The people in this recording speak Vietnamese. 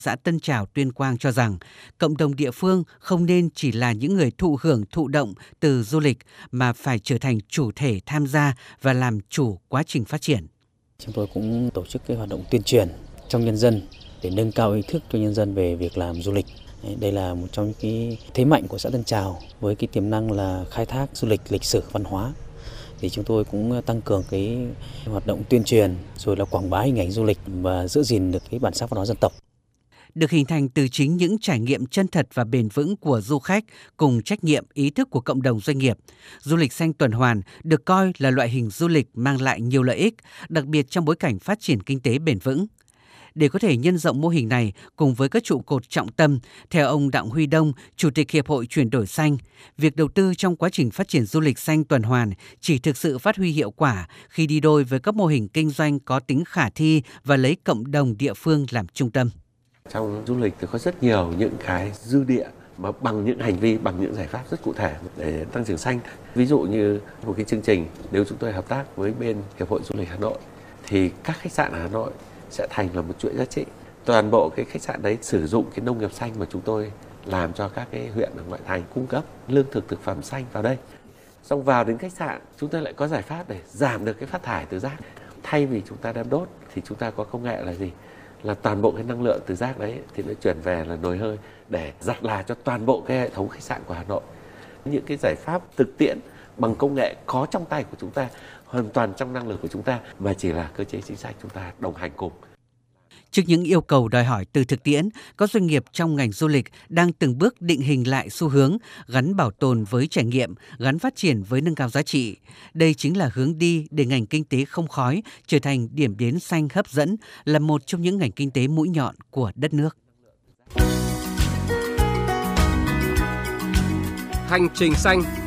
xã Tân Trào, Tuyên Quang cho rằng cộng đồng địa phương không nên chỉ là những người thụ hưởng thụ động từ du lịch mà phải trở thành chủ thể tham gia và làm chủ quá trình phát triển. Chúng tôi cũng tổ chức cái hoạt động tuyên truyền trong nhân dân để nâng cao ý thức cho nhân dân về việc làm du lịch. Đây là một trong những cái thế mạnh của xã Tân Trào với cái tiềm năng là khai thác du lịch lịch sử văn hóa. Thì chúng tôi cũng tăng cường cái hoạt động tuyên truyền rồi là quảng bá hình ảnh du lịch và giữ gìn được cái bản sắc văn hóa dân tộc. Được hình thành từ chính những trải nghiệm chân thật và bền vững của du khách cùng trách nhiệm ý thức của cộng đồng doanh nghiệp. Du lịch xanh tuần hoàn được coi là loại hình du lịch mang lại nhiều lợi ích, đặc biệt trong bối cảnh phát triển kinh tế bền vững. Để có thể nhân rộng mô hình này cùng với các trụ cột trọng tâm, theo ông Đặng Huy Đông, Chủ tịch Hiệp hội Chuyển đổi xanh, việc đầu tư trong quá trình phát triển du lịch xanh tuần hoàn chỉ thực sự phát huy hiệu quả khi đi đôi với các mô hình kinh doanh có tính khả thi và lấy cộng đồng địa phương làm trung tâm. Trong du lịch thì có rất nhiều những cái dư địa mà bằng những hành vi, bằng những giải pháp rất cụ thể để tăng trưởng xanh. Ví dụ như một cái chương trình, nếu chúng tôi hợp tác với bên Hiệp hội Du lịch Hà Nội thì các khách sạn ở Hà Nội sẽ thành là một chuỗi giá trị. Toàn bộ cái khách sạn đấy sử dụng cái nông nghiệp xanh mà chúng tôi làm cho các cái huyện ở ngoại thành cung cấp lương thực thực phẩm xanh vào đây. Xong vào đến khách sạn, chúng tôi lại có giải pháp để giảm được cái phát thải từ rác. Thay vì chúng ta đem đốt thì chúng ta có công nghệ là gì? Là toàn bộ cái năng lượng từ rác đấy thì nó chuyển về là nồi hơi để giặt là cho toàn bộ cái hệ thống khách sạn của Hà Nội. Những cái giải pháp thực tiễn bằng công nghệ có trong tay của chúng ta, hoàn toàn trong năng lực của chúng ta, mà chỉ là cơ chế chính sách chúng ta đồng hành cùng. Trước những yêu cầu đòi hỏi từ thực tiễn, các doanh nghiệp trong ngành du lịch đang từng bước định hình lại xu hướng gắn bảo tồn với trải nghiệm, gắn phát triển với nâng cao giá trị. Đây chính là hướng đi để ngành kinh tế không khói trở thành điểm đến xanh hấp dẫn, là một trong những ngành kinh tế mũi nhọn của đất nước. Hành trình xanh.